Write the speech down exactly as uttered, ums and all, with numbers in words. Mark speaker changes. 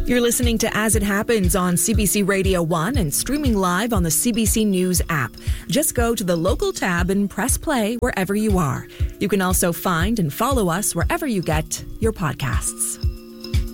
Speaker 1: You're listening to As It Happens on C B C Radio one and streaming live on the C B C News app. Just go to the local tab and press play wherever you are. You can also find and follow us wherever you get your podcasts.